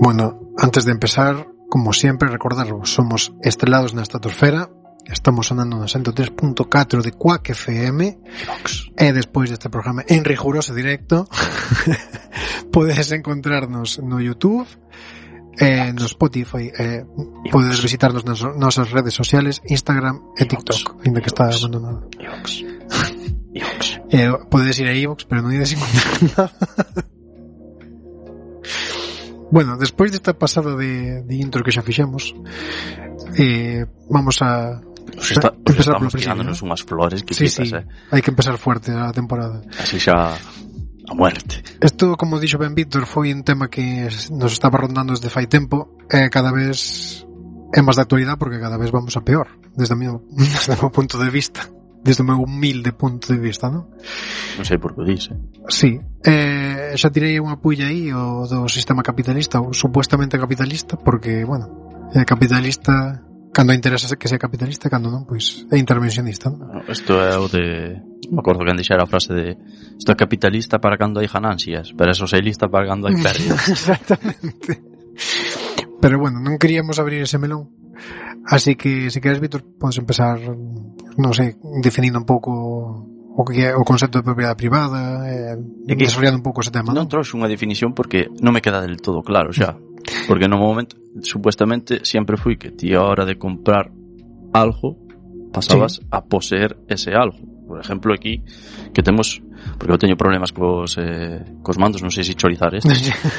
Bueno, antes de empezar, como siempre, recordaros, somos Estrelados na Estratosfera, estamos sonando no 103.4 de Quack FM, e despois deste programa en riguroso directo podes encontrarnos no YouTube, no Spotify, podes visitarnos nas nosas redes sociales, Instagram e TikTok, ainda que está abandonado. Podes ir a iVoox, pero non ides encontrar nada. Bueno, despois desta pasada de intro que xa fixemos, vamos a empezar estamos tirándonos unhas flores que sí, hai que empezar fuerte a temporada. Así xa a muerte. Isto, como dixo ben Víctor, foi un tema que nos estaba rondando desde fai tempo e cada vez é máis de actualidade porque cada vez vamos a peor desde o meu punto de vista, desde o meu humilde punto de vista, non? Non sei por que o dice. Sí, xa tirei unha pulla aí o do sistema capitalista, ou supuestamente capitalista, porque, bueno, é capitalista cando interesa que sea capitalista, cando non, pois é intervencionista, non? Isto é o de... Me acordo que dixera a frase de isto é capitalista para cando hai ganancias, pero é socialista para cando hai pérdidas. Exactamente. Pero bueno, non queríamos abrir ese melón, así que, se queres, Víctor, podes empezar, non sei, definindo un pouco o que é o concepto de propiedade privada, desarrollando un pouco ese tema, non trouxe unha definición porque non me queda del todo claro xa, porque no momento supuestamente sempre fui que ti a hora de comprar algo pasabas a poseer ese algo. Por exemplo, aquí que temos, porque eu teño problemas cos mandos, non sei se chorizar este.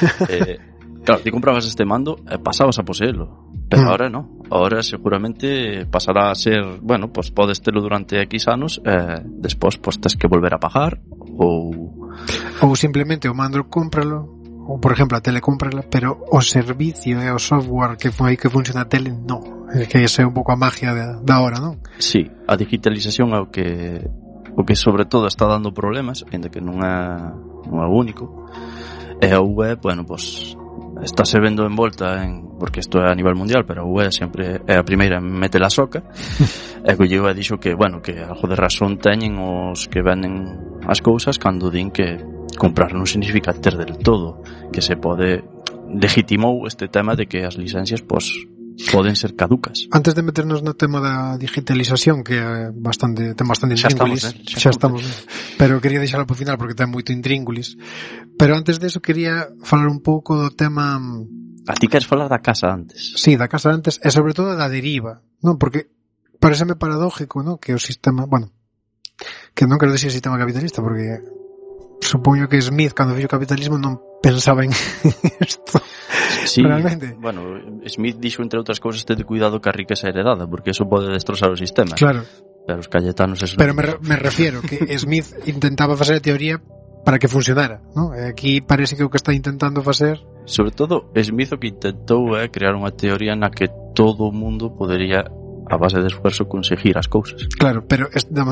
Claro, ti comprabas este mando e pasabas a poseerlo. Pero ahora no, ahora seguramente pasará a ser, bueno, pues podes telo durante X anos despois pues tes que volver a pagar ou simplemente o mando cómpralo, ou por exemplo a tele cómprala, pero o servicio e o software que foi que funciona a tele non, é que ese é un pouco a magia da hora, non? Sí, a digitalización é o que sobre todo está dando problemas, ainda que non é o único. E a UE, bueno, pues está se vendo envolta porque isto é a nivel mundial, pero a UE sempre é a primeira en mete la soca. E que eu dixo que, bueno, que algo de razón teñen os que venden as cousas cando din que comprar non significa ter del todo, que se pode legitimou este tema de que as licencias poden ser caducas. Antes de meternos no tema da digitalización, que é ten bastante intríngulis, xa estamos, pero quería deixalo por final porque ten moito intríngulis. Pero antes de eso quería falar un pouco do tema... A ti queres falar da casa antes? Sí, da casa antes, e sobre todo da deriva, non? Porque pareceme paradójico, non? Que o sistema, bueno, que non quero decir sistema capitalista, porque supoño que Smith, cando fixo capitalismo, non pensaba en isto. Sí, realmente. Bueno, Smith dixo, entre outras cousas, ter cuidado ca riqueza heredada, porque eso pode destrozar o sistema. Claro. Pero os Cayetanos... Pero me refiero que Smith intentaba facer a teoría para que funcionara, ¿no? Aquí parece que o que está intentando facer... Sobre todo, Smith o que intentou é crear unha teoría na que todo o mundo podería, a base de esfuerzo, conseguir as cousas. Claro, pero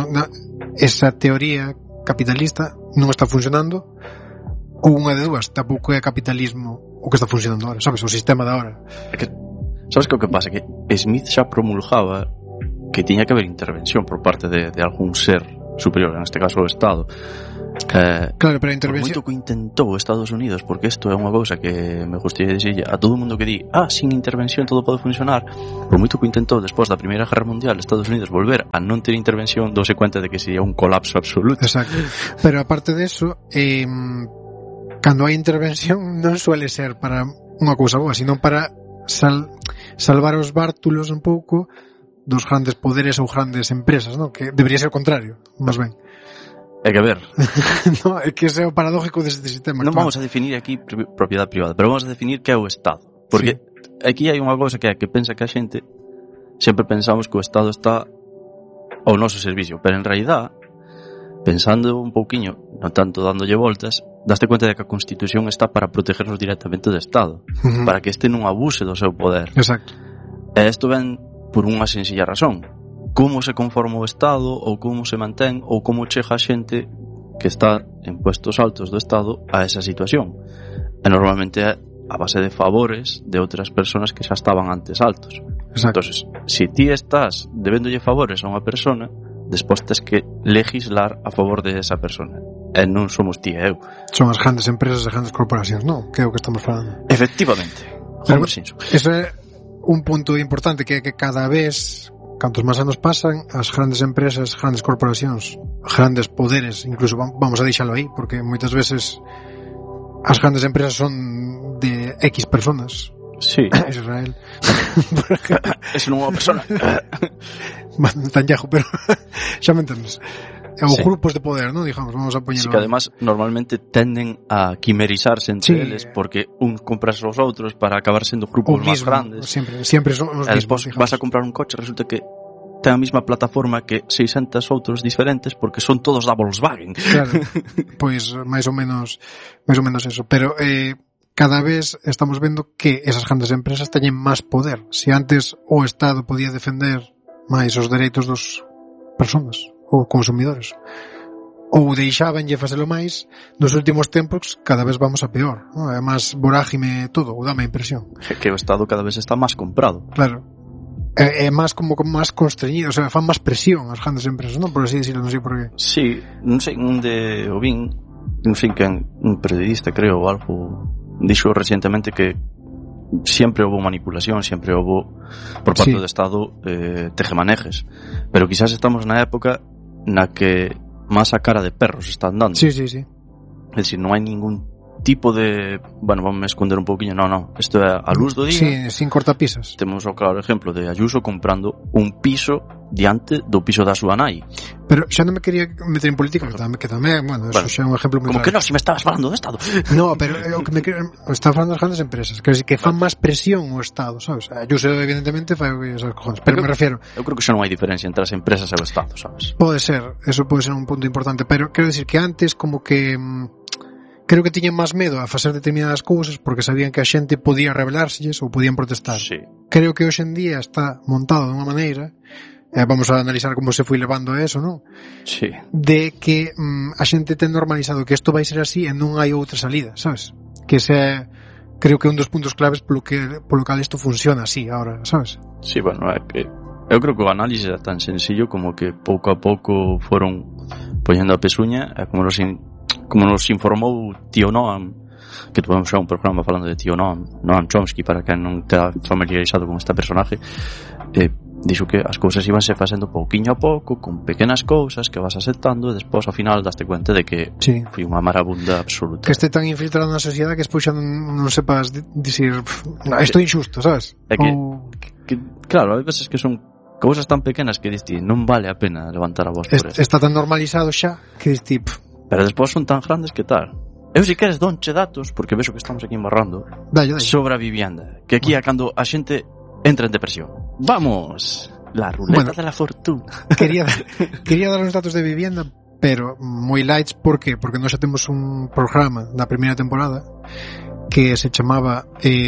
esa teoría capitalista non está funcionando, ou unha de dúas, tampouco é capitalismo o que está funcionando ahora, sabes, o sistema da hora. É que, sabes que o que pasa? Que Smith xa promulgaba que tiña que haber intervención por parte de algún ser superior, en este caso o Estado. Claro, pero a intervención... Por moito que intentou Estados Unidos, porque isto é unha cousa que me gustaría dicirlle a todo o mundo que di, sin intervención todo pode funcionar, por moito que intentou despois da Primeira Guerra Mundial Estados Unidos volver a non ter intervención, douse cuenta de que sería un colapso absoluto. Exacto. Pero aparte de eso, cando hai intervención non suele ser para unha cousa boa, sino para salvar os bártulos un pouco dos grandes poderes ou grandes empresas, ¿no? Que debería ser o contrario, máis ben. É que ver. No, é que ese é o paradójico deste sistema. Non vamos a definir aquí propiedade privada, pero vamos a definir que é o Estado. Porque aquí hai unha cousa que é que pensa que a xente sempre pensamos que o Estado está ao noso servicio, pero en realidad, pensando un pouquiño, non tanto dándolle voltas, daste cuenta de que a Constitución está para protegernos directamente do Estado, para que este non abuse do seu poder. Exacto. E isto ven por unha sencilla razón. Como se conforma o Estado, ou como se mantén, ou como chega a xente que está en puestos altos do Estado a esa situación. E normalmente é a base de favores de outras persoas que xa estaban antes altos. Exacto. Entonces, se ti estás debéndolle favores a unha persona, despois tes que legislar a favor de esa persona. E non somos ti e eu. Son as grandes empresas e grandes corporacións, non? Que é o que estamos falando. Efectivamente. Homer Simpson. Ese é un punto importante, que é que cada vez, cantos máis anos pasan, as grandes empresas, grandes corporacións, grandes poderes, incluso vamos a deixalo aí, porque moitas veces as grandes empresas son de X personas. Sí. Israel. Es non é unha persona. Tan llajo, pero xa me entendes. Os grupos de poder, ¿no? Digamos, vamos a poñerlo. Sí, que además normalmente tenden a quimerizarse entre eles, porque uns compras aos outros para acabar sendo grupos máis grandes. Siempre son os mismos. Vas a comprar un coche, resulta que ten a mesma plataforma que 600 outros diferentes, porque son todos da Volkswagen. Claro. Pois máis ou menos eso, pero cada vez estamos vendo que esas grandes empresas teñen máis poder. Se antes o Estado podía defender máis os dereitos dos personas ou consumidores, ou deixábanlle facelo máis, nos últimos tempos cada vez vamos a peor, ¿no? É máis vorágime todo, ou dame a impresión que o Estado cada vez está máis comprado. Claro, é máis como máis constreñido, o sea, fan máis presión as grandes empresas, non? Por así decirlo, non sei por qué. Sí, non sei onde o vin, non sei que un periodista, creo, ou algo dixo recientemente que siempre houve manipulación, siempre houve por parte do Estado tejemanejes, pero quizás estamos na época na que máis a cara de perros están dando. Sí. É dicir, non hai ningún tipo de... Bueno, vamos a esconder un pouquinho. No, isto é a luz do día. Sí, sin cortapisas. Temos o claro exemplo de Ayuso comprando un piso diante do piso da súa nai. Pero xa non me quería meter en política, que tamén, bueno, eso xa é un exemplo moi claro. Como que claro. non, se me estabas falando do Estado. No, pero o que me estaba falando das grandes empresas, que fan máis presión o Estado, sabes? Ayuso evidentemente fai esas cojones, pero me refiero... Eu creo que xa non hai diferencia entre as empresas e o Estado, sabes? Pode ser, eso pode ser un punto importante, pero quero decir que antes como que... creo que tiñen máis medo a facer determinadas cousas porque sabían que a xente podía rebelárselles ou podían protestar. Sí. Creo que hoxe en día está montado de unha maneira, vamos a analizar como se foi levando a eso, non? Sí. De que a xente ten normalizado que isto vai ser así e non hai outra salida, sabes? Que ese creo que é un dos puntos claves polo cal isto funciona así ahora, sabes? Sí, bueno, é que eu creo que o análise é tan sencillo como que pouco a pouco foron poñendo a pezuña, como nos informou Tío Noam, que tuvemos xa un programa falando de Tío Noam Chomsky, para quen non está familiarizado con este personaje, dixo que as cousas ibanse facendo pouquiño a pouco, con pequenas cousas que vas aceptando, e despois ao final daste cuenta de que foi unha marabunda absoluta. Que este tan infiltrado na sociedade que despois xa non sepas dicir, isto é injusto, sabes? É que claro, hai veces que son cousas tan pequenas que diste, non vale a pena levantar a voz por eso. Está tan normalizado xa que diste, pero despois son tan grandes que tal. Eu si queres donche datos, porque vexo que estamos aquí embarrando, Dale. sobre a vivienda, que aquí é cando a xente entra en depresión. Vamos, la ruleta de la fortuna. Quería dar uns datos de vivienda, pero moi lights, por qué? Porque nós xa temos un programa na primeira temporada que se chamaba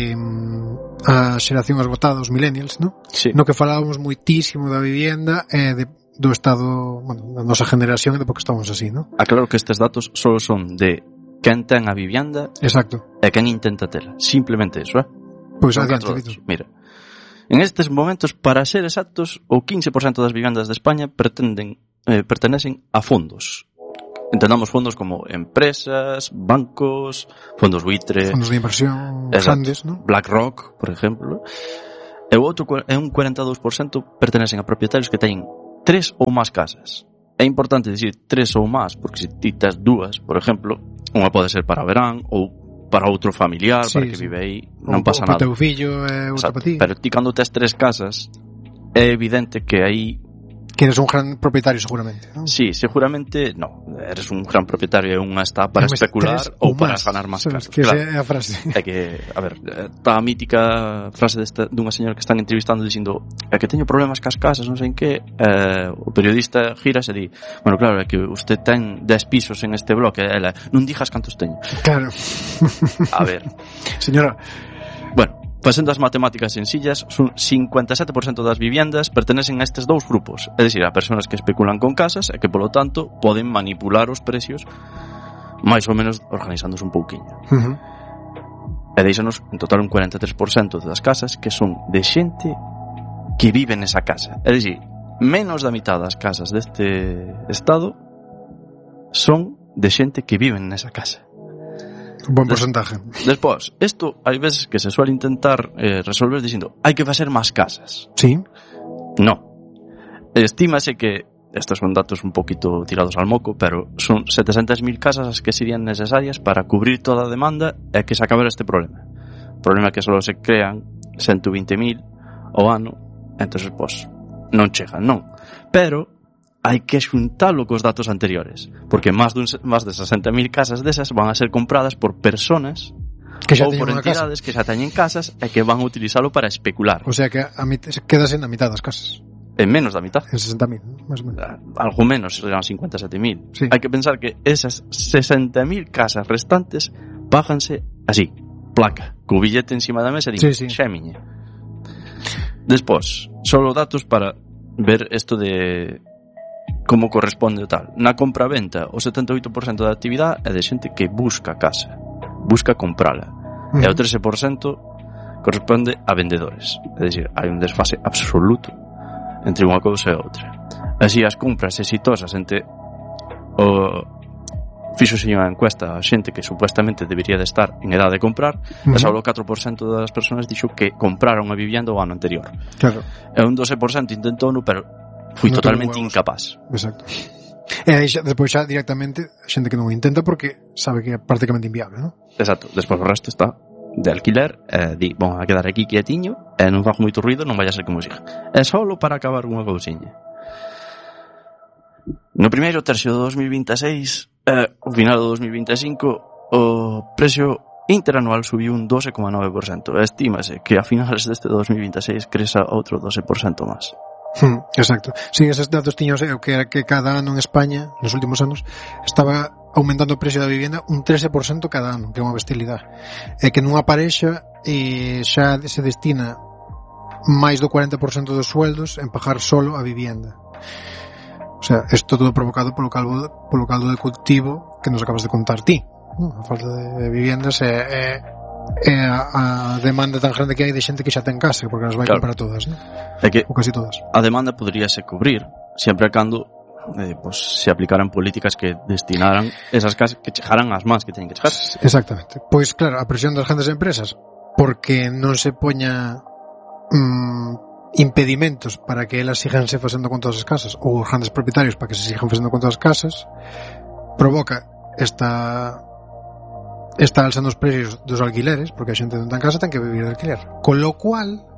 a xeración esgotada, os millennials, ¿no? Sí. No que falábamos moitísimo da vivienda e do estado, bueno, da nosa generación e de porque estamos así, ¿no? Aclaro que estes datos só son de quen ten a vivienda. Exacto. E quen intenta tela. Simplemente eso, Pois adiante, Víctor. Mira, en estes momentos, para ser exactos, o 15% das vivendas de España pertenecen a fondos. Entendamos fondos como empresas, bancos, fondos buitre, fondos de inversión grandes, ¿no? BlackRock, por exemplo. E o outro é un 42% pertenecen a propietarios que teñen 3 ou máis casas. É importante dicir 3 ou máis, porque se ti tes 2, por exemplo, unha pode ser para verán ou para outro familiar, para que vive aí, non pasa nada. O teu fillo é outro para ti. Pero ti cando tes 3 casas, é evidente que aí que eres un gran propietario seguramente, ¿no? Sí, seguramente no. Eres un gran propietario e unha está para especular ou para ganar máis caros. Que claro. É a frase. É que, a ver, está a mítica frase dunha señora que están entrevistando dicindo é que teño problemas cas casas, non sei en que, o periodista gira e di, bueno, claro, é que usted ten 10 pisos en este bloque, ela, non dixas cantos teño. Claro. A ver. Señora. Bueno, facendo as matemáticas sencillas, son 57% das viviendas pertenecen a estes dous grupos, é dicir, a persoas que especulan con casas e que, polo tanto, poden manipular os precios máis ou menos organizándose un pouquiño. E deixanos, en total, un 43% das casas que son de xente que vive nesa casa. É dicir, menos da mitad das casas deste estado son de xente que vive nesa casa. Un buen porcentaje. Despois, isto hai veces que se suele intentar resolver dicindo hai que facer máis casas. Sí. No. Estímase que, estos son datos un poquito tirados al moco, pero son 700.000 casas as que serían necesarias para cubrir toda a demanda e que se acabara este problema. O problema é que só se crean 120.000 ao ano, entonces, pois, non chegan, non. Pero hai que xuntalo cos datos anteriores, porque máis de 60.000 casas desas van a ser compradas por personas que xa ou por entidades que xa teñen casas e que van a utilizalo para especular. O sea que quedas en a mitad das casas. En menos da mitad. En 60.000, máis ou menos. Algo menos, serán 57.000. Sí. Hai que pensar que esas 60.000 casas restantes páganse así, placa, co billete encima da mesa e sí, sí. Xa miña. Despois, solo datos para ver isto de como corresponde o tal. Na compra-venta, o 78% da actividade é de xente que busca casa, busca comprala. E o 13% corresponde a vendedores. É dicir, hai un desfase absoluto entre unha cousa e outra. Así, as compras exitosas entre fixose unha encuesta a xente que supuestamente debería de estar en edad de comprar, e só o 4% das persoas dixo que compraron a vivienda o ano anterior. Claro. E un 12% intentou-no, pero foi no totalmente incapaz. Exacto. E aí depois xa directamente a xente que non o intenta porque sabe que é prácticamente inviable, non? Exacto. Despois o resto está de alquiler, di, bon, a quedar aquí quietiño e non fago moito ruido, non vaya a ser como siga. É solo para acabar unha cousiña. No primeiro tercio do 2026 o final do 2025 o precio interanual subiu un 12,9%. Estímase que a finales deste 2026 creza outro 12% máis. Exacto. Sí, esos datos tiños que cada ano en España, nos últimos anos, estaba aumentando o precio da vivienda un 13% cada ano, que é unha bestialidade. É que nunha parexa xa se destina máis do 40% dos sueldos en pagar solo a vivienda. O sea, isto todo provocado polo caldo de cultivo que nos acabas de contar ti. A falta de viviendas é a demanda tan grande que hai de xente que xa ten casa, porque as vai comprar todas, ¿no? É que ou casi todas. A demanda poderíase cubrir sempre cando pues, se aplicaran políticas que destinaran esas casas que chegaran ás mans que teñen que chegar. Exactamente. Pois claro, a presión das grandes empresas porque non se poña impedimentos para que elas siganse facendo con todas as casas, ou os grandes propietarios para que se sigan facendo con todas as casas, provoca esta alza nos precios dos alquileres, porque a xente non ten casa ten que vivir de alquiler, con lo cual